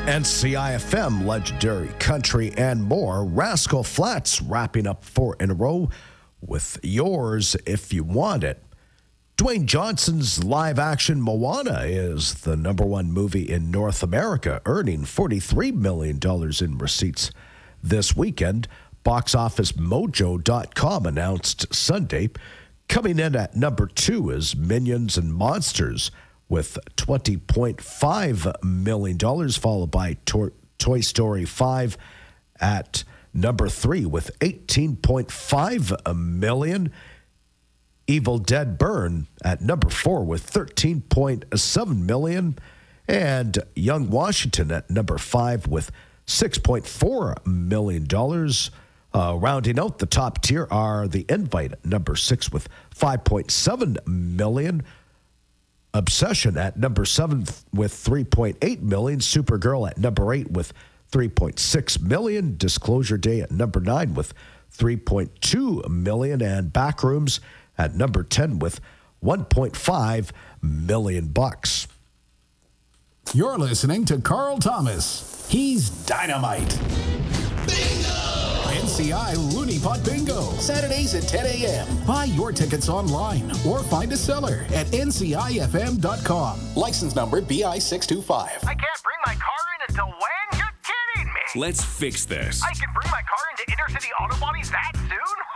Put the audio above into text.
NCIFM, Legendary Country, and more. Rascal Flatts wrapping up 4 in a row with Yours If You Want It. Dwayne Johnson's live-action Moana is the #1 movie in North America, earning $43 million in receipts this weekend. BoxOfficeMojo.com announced Sunday. Coming in at #2 is Minions and Monsters with $20.5 million, followed by Toy Story 5 at #3 with $18.5 million. Evil Dead Burn at #4 with $13.7 million. And Young Washington at #5 with $6.4 million. Rounding out the top tier are The Invite at #6 with $5.7 million. Obsession at #7 with $3.8 million. Supergirl at #8 with $3.6 million. Disclosure Day at #9 with $3.2 million. And Backrooms at #10 with $1.5 million. You're listening to Carl Thomas. He's dynamite. NCI Looney Pot Bingo, Saturdays at 10 a.m. Buy your tickets online or find a seller at ncifm.com. License number BI625. I can't bring my car in until when? You're kidding me. Let's fix this. I can bring my car into Intercity Auto Bodies that soon?